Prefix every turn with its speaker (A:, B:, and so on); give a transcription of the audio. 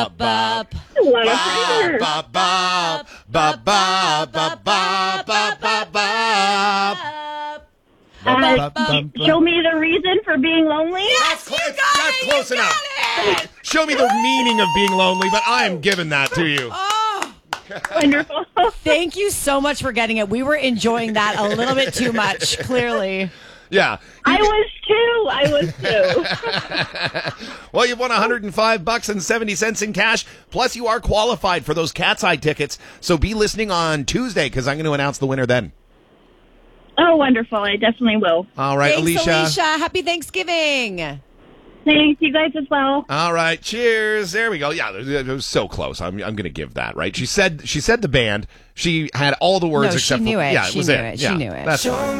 A: bop, bop.
B: What a prayer.
A: Bop, bop, bop, bop, bop, bop, bop, bop, bop.
B: Show me the reason for being lonely.
A: That's close enough. Show me the meaning of being lonely, but I am giving that to you.
B: Wonderful.
C: Thank you so much for getting it. We were enjoying that a little bit too much, clearly.
A: Yeah.
B: I was too.
A: Well, you've won $105.70 in cash. Plus, you are qualified for those Cat's Eye tickets. So be listening on Tuesday because I'm going to announce the winner then.
B: Oh, wonderful. I definitely will.
A: All right,
C: Thanks,
A: Alicia.
C: Happy Thanksgiving.
B: Thanks, you guys as well.
A: All right, cheers. There we go. Yeah, it was so close. I'm going to give that, right? She said the band. She had all the words
C: No,
A: except
C: she knew
A: for
C: it.
A: yeah, it
C: She
A: was
C: knew
A: it.
C: it.
A: Yeah,
C: She knew it.
A: That's fine.